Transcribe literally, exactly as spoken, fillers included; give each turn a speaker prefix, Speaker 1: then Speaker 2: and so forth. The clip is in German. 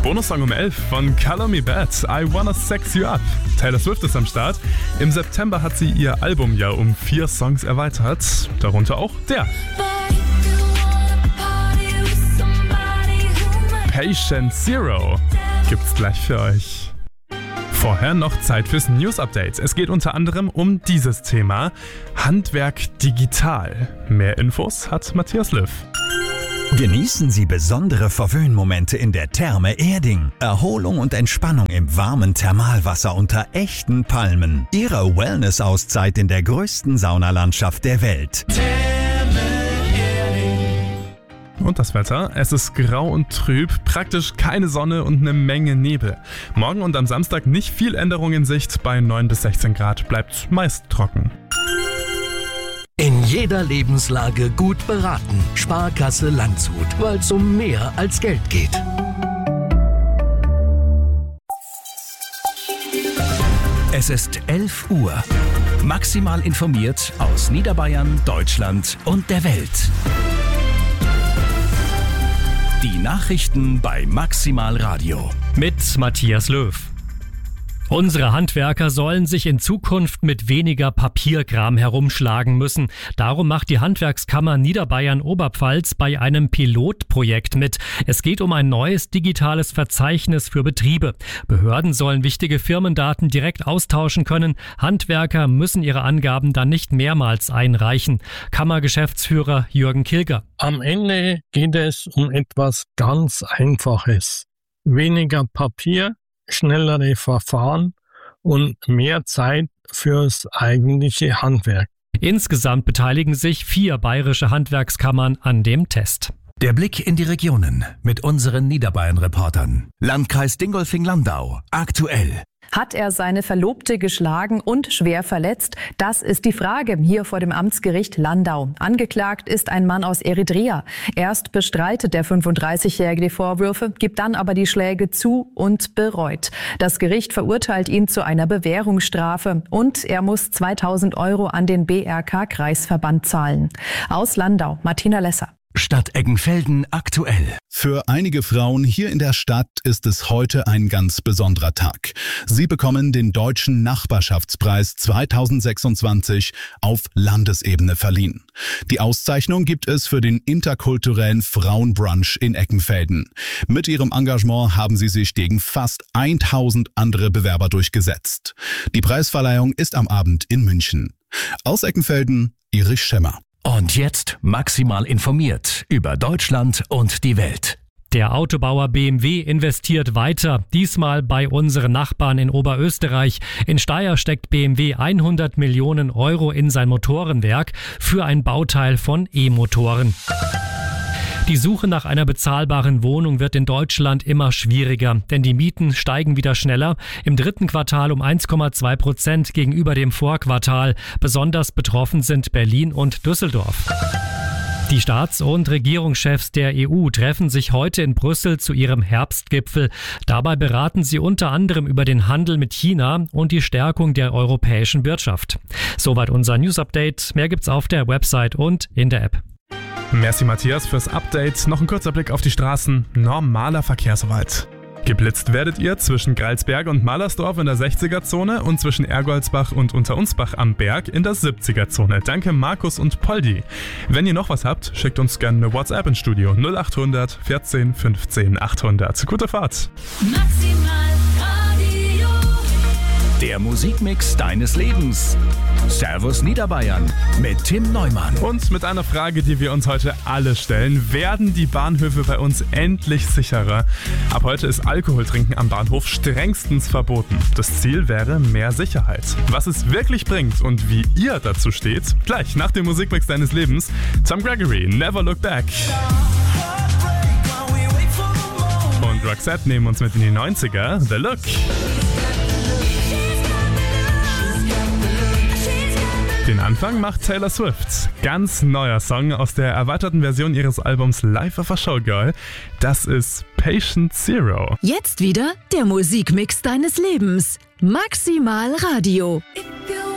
Speaker 1: Bonussong um elf von Color Me Bad, I Wanna Sex You Up. Taylor Swift ist am Start. Im September hat sie ihr Album ja um vier Songs erweitert, darunter auch der. Patient Zero gibt's gleich für euch. Vorher noch Zeit fürs News-Update. Es geht unter anderem um dieses Thema: Handwerk digital. Mehr Infos hat Matthias Löw.
Speaker 2: Genießen Sie besondere Verwöhnmomente in der Therme Erding. Erholung und Entspannung im warmen Thermalwasser unter echten Palmen. Ihre Wellness-Auszeit in der größten Saunalandschaft der Welt.
Speaker 1: Und das Wetter? Es ist grau und trüb, praktisch keine Sonne und eine Menge Nebel. Morgen und am Samstag nicht viel Änderung in Sicht, bei neun bis sechzehn Grad bleibt meist trocken.
Speaker 3: In jeder Lebenslage gut beraten. Sparkasse Landshut, weil es um mehr als Geld geht. Es ist elf Uhr. Maximal informiert aus Niederbayern, Deutschland und der Welt. Die Nachrichten bei Maximal Radio.
Speaker 4: Mit Matthias Löw. Unsere Handwerker sollen sich in Zukunft mit weniger Papierkram herumschlagen müssen. Darum macht die Handwerkskammer Niederbayern-Oberpfalz bei einem Pilotprojekt mit. Es geht um ein neues digitales Verzeichnis für Betriebe. Behörden sollen wichtige Firmendaten direkt austauschen können. Handwerker müssen ihre Angaben dann nicht mehrmals einreichen. Kammergeschäftsführer Jürgen Kilger.
Speaker 5: Am Ende geht es um etwas ganz Einfaches. Weniger Papier, schnellere Verfahren und mehr Zeit fürs eigentliche Handwerk.
Speaker 4: Insgesamt beteiligen sich vier bayerische Handwerkskammern an dem Test.
Speaker 3: Der Blick in die Regionen mit unseren Niederbayern-Reportern. Landkreis Dingolfing-Landau. Aktuell.
Speaker 6: Hat er seine Verlobte geschlagen und schwer verletzt? Das ist die Frage hier vor dem Amtsgericht Landau. Angeklagt ist ein Mann aus Eritrea. Erst bestreitet der fünfunddreißigjährige die Vorwürfe, gibt dann aber die Schläge zu und bereut. Das Gericht verurteilt ihn zu einer Bewährungsstrafe und er muss zweitausend Euro an den B R K-Kreisverband zahlen. Aus Landau, Martina Lesser.
Speaker 3: Stadt Eggenfelden aktuell.
Speaker 7: Für einige Frauen hier in der Stadt ist es heute ein ganz besonderer Tag. Sie bekommen den Deutschen Nachbarschaftspreis zweitausendsechsundzwanzig auf Landesebene verliehen. Die Auszeichnung gibt es für den interkulturellen Frauenbrunch in Eggenfelden. Mit ihrem Engagement haben sie sich gegen fast tausend andere Bewerber durchgesetzt. Die Preisverleihung ist am Abend in München. Aus Eggenfelden, Iris Schemmer.
Speaker 3: Und jetzt maximal informiert über Deutschland und die Welt.
Speaker 4: Der Autobauer B M W investiert weiter, diesmal bei unseren Nachbarn in Oberösterreich. In Steyr steckt B M W hundert Millionen Euro in sein Motorenwerk für ein Bauteil von E-Motoren. Die Suche nach einer bezahlbaren Wohnung wird in Deutschland immer schwieriger, denn die Mieten steigen wieder schneller. Im dritten Quartal um eins Komma zwei Prozent gegenüber dem Vorquartal. Besonders betroffen sind Berlin und Düsseldorf. Die Staats- und Regierungschefs der E U treffen sich heute in Brüssel zu ihrem Herbstgipfel. Dabei beraten sie unter anderem über den Handel mit China und die Stärkung der europäischen Wirtschaft. Soweit unser News-Update. Mehr gibt's auf der Website und in der App.
Speaker 1: Merci Matthias fürs Update. Noch ein kurzer Blick auf die Straßen. Normaler Verkehr soweit. Geblitzt werdet ihr zwischen Greilsberg und Malersdorf in der sechziger-Zone und zwischen Ergoldsbach und Unterunsbach am Berg in der siebziger-Zone. Danke Markus und Poldi. Wenn ihr noch was habt, schickt uns gerne eine WhatsApp ins Studio null acht hundert vierzehn fünfzehn achthundert. Gute Fahrt.
Speaker 8: Maximal Radio.
Speaker 3: Der Musikmix deines Lebens. Servus Niederbayern mit Tim Neumann.
Speaker 1: Und mit einer Frage, die wir uns heute alle stellen: Werden die Bahnhöfe bei uns endlich sicherer? Ab heute ist Alkoholtrinken am Bahnhof strengstens verboten. Das Ziel wäre mehr Sicherheit. Was es wirklich bringt und wie ihr dazu steht, gleich nach dem Musikmix deines Lebens. Tom Gregory, Never Look Back. Und Roxette nehmen uns mit in die neunziger. The Look. Den Anfang macht Taylor Swift. Ganz neuer Song aus der erweiterten Version ihres Albums Life of a Showgirl. Das ist Patient Zero.
Speaker 9: Jetzt wieder der Musikmix deines Lebens. Maximal Radio.